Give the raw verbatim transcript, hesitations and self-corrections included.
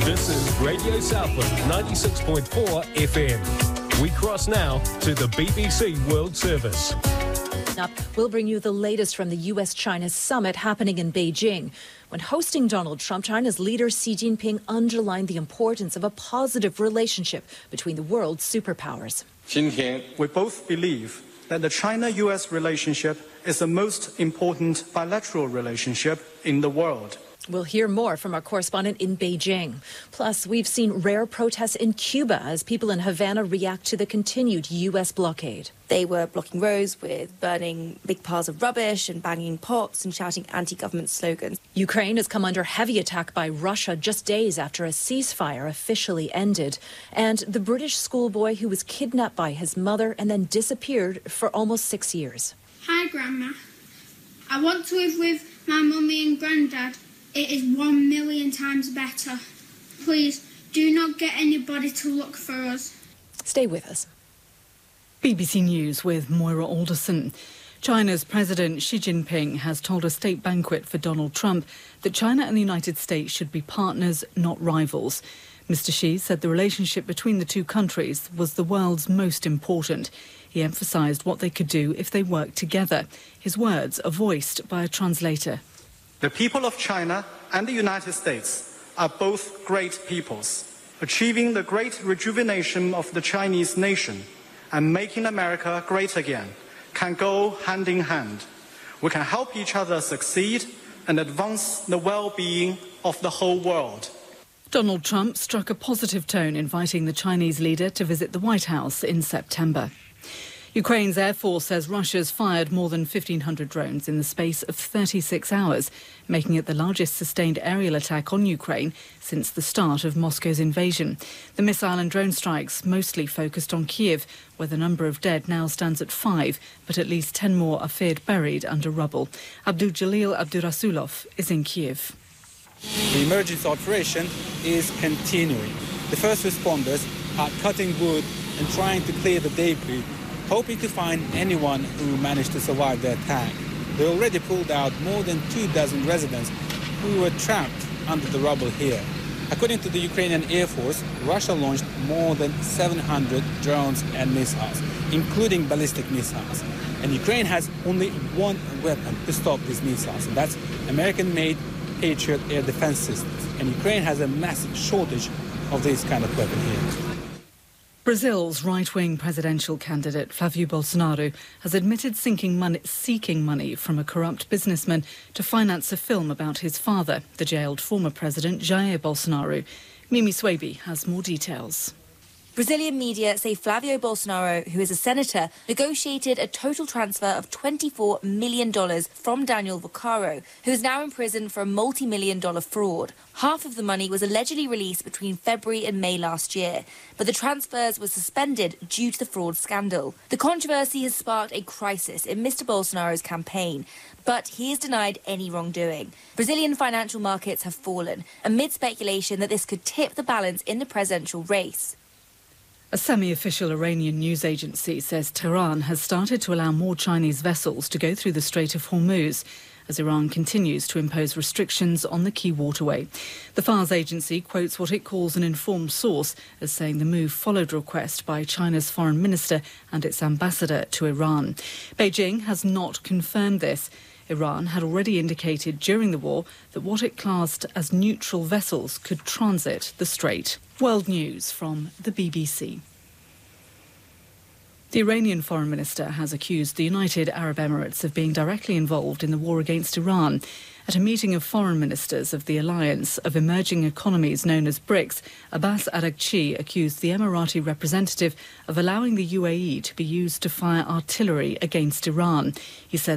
This is Radio Southland ninety-six point four F M. We cross now to the B B C World Service. Up, we'll bring you the latest from the U S China summit happening in Beijing. When hosting Donald Trump, China's leader Xi Jinping underlined the importance of a positive relationship between the world's superpowers. We both believe that the China-U S relationship is the most important bilateral relationship in the world. We'll hear more from our correspondent in Beijing. Plus, we've seen rare protests in Cuba as people in Havana react to the continued U S blockade. They were blocking roads with burning big piles of rubbish and banging pots and shouting anti-government slogans. Ukraine has come under heavy attack by Russia just days after a ceasefire officially ended. And the British schoolboy who was kidnapped by his mother and then disappeared for almost six years. Hi, Grandma. I want to live with my mummy and granddad. It is one million times better. Please, do not get anybody to look for us. Stay with us. B B C News with Moira Alderson. China's President Xi Jinping has told a state banquet for Donald Trump that China and the United States should be partners, not rivals. Mister Xi said the relationship between the two countries was the world's most important. He emphasised what they could do if they worked together. His words are voiced by a translator. The people of China and the United States are both great peoples. Achieving the great rejuvenation of the Chinese nation and making America great again can go hand in hand. We can help each other succeed and advance the well-being of the whole world. Donald Trump struck a positive tone, inviting the Chinese leader to visit the White House in September. Ukraine's Air Force says Russia's fired more than fifteen hundred drones in the space of thirty-six hours, making it the largest sustained aerial attack on Ukraine since the start of Moscow's invasion. The missile and drone strikes mostly focused on Kyiv, where the number of dead now stands at five, but at least ten more are feared buried under rubble. Abdul Jalil Abdurasulov is in Kyiv. The emergency operation is continuing. The first responders are cutting wood and trying to clear the debris, hoping to find anyone who managed to survive the attack. They already pulled out more than two dozen residents who were trapped under the rubble here. According to the Ukrainian Air Force, Russia launched more than seven hundred drones and missiles, including ballistic missiles. And Ukraine has only one weapon to stop these missiles, and that's American-made Patriot air defense systems. And Ukraine has a massive shortage of this kind of weapon here. Brazil's right-wing presidential candidate Flávio Bolsonaro has admitted seeking money, seeking money from a corrupt businessman to finance a film about his father, the jailed former president Jair Bolsonaro. Mimi Swaby has more details. Brazilian media say Flávio Bolsonaro, who is a senator, negotiated a total transfer of twenty-four million dollars from Daniel Vaccaro, who is now in prison for a multi-million dollar fraud. Half of the money was allegedly released between February and May last year, but the transfers were suspended due to the fraud scandal. The controversy has sparked a crisis in Mister Bolsonaro's campaign, but he has denied any wrongdoing. Brazilian financial markets have fallen amid speculation that this could tip the balance in the presidential race. A semi-official Iranian news agency says Tehran has started to allow more Chinese vessels to go through the Strait of Hormuz as Iran continues to impose restrictions on the key waterway. The Fars agency quotes what it calls an informed source as saying the move followed request by China's foreign minister and its ambassador to Iran. Beijing has not confirmed this. Iran had already indicated during the war that what it classed as neutral vessels could transit the strait. World News from the B B C. The Iranian foreign minister has accused the United Arab Emirates of being directly involved in the war against Iran. At a meeting of foreign ministers of the alliance of emerging economies known as BRICS, Abbas Araghchi accused the Emirati representative of allowing the U A E to be used to fire artillery against Iran. He said